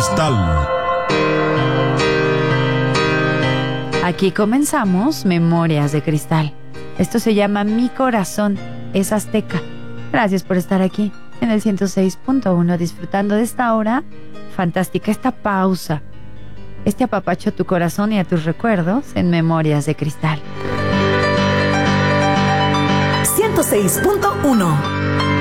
cristal. Aquí comenzamos Memorias de Cristal. Esto se llama Mi Corazón es Azteca. Gracias por estar aquí en el 106.1, disfrutando de esta hora fantástica, esta pausa, este apapacho a tu corazón y a tus recuerdos en Memorias de Cristal. 106.1